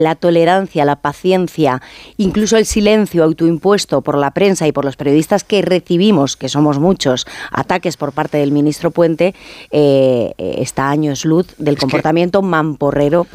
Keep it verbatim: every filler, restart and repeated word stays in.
la tolerancia, la paciencia, incluso el silencio autoimpuesto por la prensa y por los periodistas que recibimos, que somos muchos, ataques por parte del ministro Puente, eh, está a años luz del Es comportamiento que... mamporrero